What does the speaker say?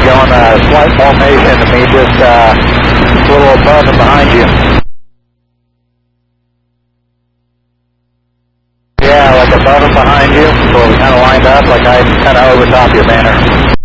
going a slight formation to me, just a little above and behind you. Yeah, like above and behind you, so we kind of lined up, like I kind of over top your banner.